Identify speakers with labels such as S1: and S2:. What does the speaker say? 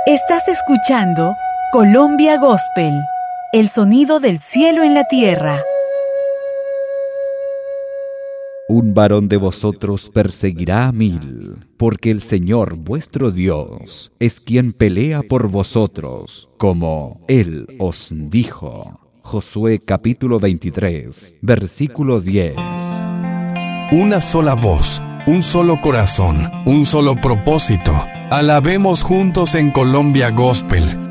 S1: Estás escuchando Colombia Gospel, el sonido del cielo en la tierra.
S2: Un varón de vosotros perseguirá a 1000, porque el Señor vuestro Dios es quien pelea por vosotros, como Él os dijo. Josué capítulo 23, versículo 10.
S3: Una sola voz, un solo corazón, un solo propósito. Alabemos juntos en Colombia Gospel.